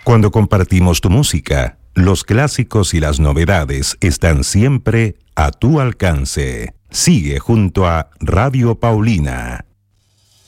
Cuando compartimos tu música, los clásicos y las novedades están siempre a tu alcance. Sigue junto a Radio Paulina.